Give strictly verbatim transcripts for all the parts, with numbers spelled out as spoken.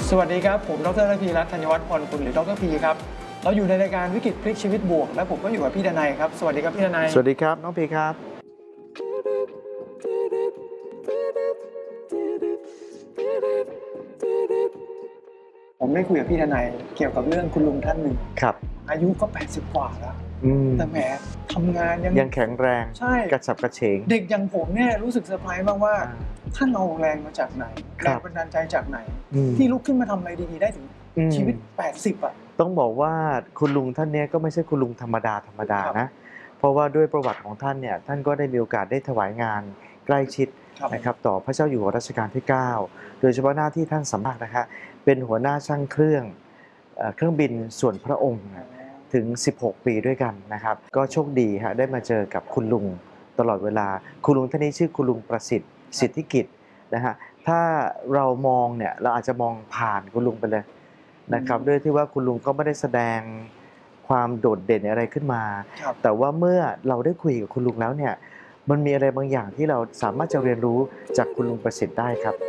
สวัสดีครับผมดร.ระพีรัตน์ธัญวัฒน์พรคุณหรือดร.พีครับเราอยู่ในรายการวิกฤตพลิกชีวิตบวกและผมก็อยู่กับพี่ดนัยครับสวัสดีครับพี่ดนัยสวัสดีครับน้องพีครับผมได้คุยกับพี่ดนัยเกี่ยวกับเรื่องคุณลุงท่านหนึ่งครับอายุก็แปดสิบกว่าแล้วแต่แหมทำงานยังยังแข็งแรงใช่กระฉับกระเฉงเด็กอย่างผมเนี่ยรู้สึกเซอร์ไพรส์มากว่าท่านเอาแรงมาจากไหนแรงบันดาลใจจากไหนที่ลุกขึ้นมาทำอะไรดีๆได้ถึงชีวิตแปดสิบอ่ะต้องบอกว่าคุณลุงท่านนี้ก็ไม่ใช่คุณลุงธรรมดาธรรมดานะเพราะว่าด้วยประวัติของท่านเนี่ยท่านก็ได้มีโอกาสได้ถวายงานใกล้ชิดนะครับต่อพระเจ้าอยู่หัวรัชกาลที่เก้าโดยเฉพาะหน้าที่ท่านสำคัญนะคะเป็นหัวหน้าช่างเครื่องเครื่องบินส่วนพระองค์ถึงสิบหกปีด้วยกันนะครับก็โชคดีฮะได้มาเจอกับคุณลุงตลอดเวลาคุณลุงท่านนี้ชื่อคุณลุงประสิทธิ์สิทธิกิจนะฮะถ้าเรามองเนี่ยเราอาจจะมองผ่านคุณลุงไปเลยนะครับด้วยที่ว่าคุณลุงก็ไม่ได้แสดงความโดดเด่นอะไรขึ้นมาแต่ว่าเมื่อเราได้คุยกับคุณลุงแล้วเนี่ยมันมีอะไรบางอย่างที่เราสามารถจะเรียนรู้จากคุณลุงประสิทธิ์ได้ครับ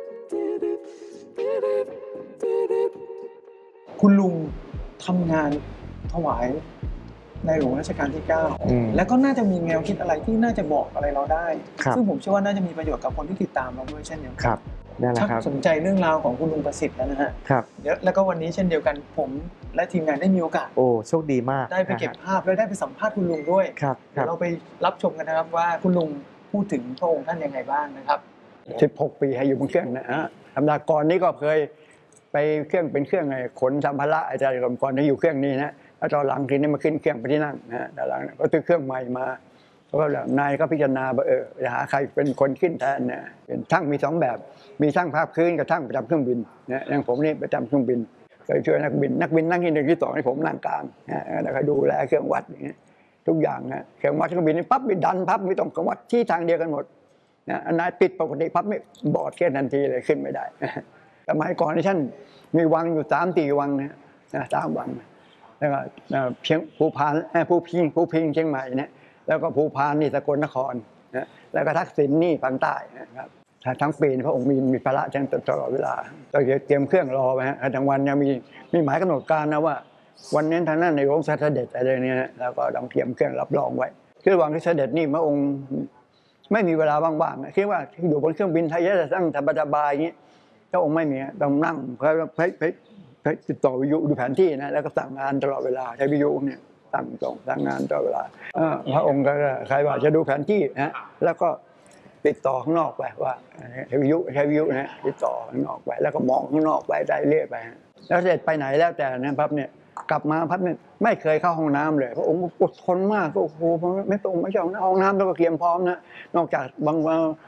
คุณลุงทำงานถวายในหลวงรัชกาลที่เก้าแล้วก็น่าจะมีแนวคิดอะไรที่น่าจะบอกอะไรเราได้ซึ่งผมเชื่อว่าน่าจะมีประโยชน์กับคนที่ติดตามเราด้วยเช่นเดียวกันนั่นแหละครับสนใจเรื่องราวของคุณลุงประสิทธิ์แล้วนะฮะครับแล้วก็วันนี้เช่นเดียวกันผมและทีมงานได้มีโอกาสโอ้โชคดีมากได้ไปเก็บภาพและได้ไปสัมภาษณ์คุณลุงด้วยเดี๋ยวเราไปรับชมกันนะครับว่าคุณลุงพูดถึงพระองค์ท่านยังไงบ้างนะครับสิบหกปีให้อยู่บนเครื่องนะฮะธรรมดาก่อนนี้ก็เคยไปเครื่องเป็นเครื่องไงขนสัมภาระอาจารย์ก่อนที่อยู่เครื่องนี้นะแล้วตอนหลังทีนี้มาขึ้นเครื่องไปที่นั่งนะตอนหลังก็ซื้อเครื่องใหม่มาแล้วก็นายก็พิจารณาว่าเออจะหาใครเป็นคนขึ้นแทนนะเป็นช่างมีสองแบบมีช่างภาพพื้นกับช่างประจำเครื่องบินนะอย่างผมนี่ประจำเครื่องบินเคยช่วยนักบินนักบินนั่งที่หนึ่งที่สองให้ผมนั่งกลางนะแล้วก็ดูแลเครื่องวัดอย่างเงี้ยทุกอย่างนะเครื่องวัดเครื่องบินนี่ปั๊บมีดันปั๊บไม่ต้องเครื่องวัดที่ทางเดียวกันหมดนะนายปิดปกติปั๊บไม่บอดแค่ทันทีเลยขึ้นไม่ได้สมัยก่อนที่ท่านมีวังอยู่สามสี่วังนะสามวังแล้วก็เชียงภูพานภูพิงภูพิงเชียงใหม่เนี่ยแล้วก็ภูพานนี่สกลนครนะแล้วก็ทักษิณนี่ภาคใต้นะครับทั้งปีพระองค์มีมีภาระจังตลอดเวลาเราเตรียมเครื่องรอไว้ฮะทั้งวันยังมีมีหมายกำหนดการนะว่าวันนี้ทางนั้นในหลวงเสด็จอะไรเนี่ยแล้วก็ต้องเตรียมเครื่องรับรองไว้คือระหว่างที่เสด็จนี่พระองค์ไม่มีเวลาว่างๆคิดว่าอยู่บนเครื่องบินไทยจะตั้งสบายๆอย่างนี้พระองค์ไม่มีต้องนั่งไปไปติดต่อวิทยุดูแผนที่นะแล้วก็สั่งงานตลอดเวลาใช้วิทยุเนี่ยสั่งส่งสั่งงานตลอดเวลาพระองค์ก็ใครว่าจะดูแผนที่นะแล้วก็ติดต่อข้างนอกไปว่าใช้วิทยุใช้วิทยุนะติดต่อข้างนอกไปแล้วก็มองข้างนอกไปได้เรื่อยไปแล้วเสร็จไปไหนแล้วแต่นะพับเนี่ยกลับมาพับเนี่ยไม่เคยเข้าห้องน้ำเลยพระองค์อดทนมากก็โอ้โหไม่ตรงไม่ใช่ห้องน้ำแล้วก็เตรียมพร้อมนะนอกจากบาง